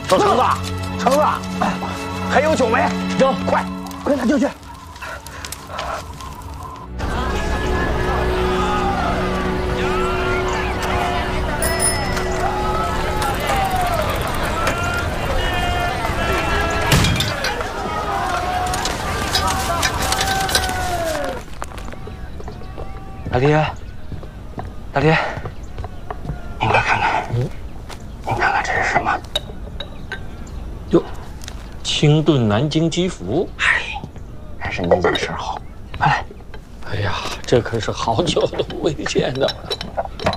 老橙子，橙子，还有酒没？有，快拿酒去。 大爹，大爹，您快看看，您看看这是什么？ 哟，清炖南京鸡脯。 哎，还是您眼神好，快来！ 哎呀，这可是好久都未见到了。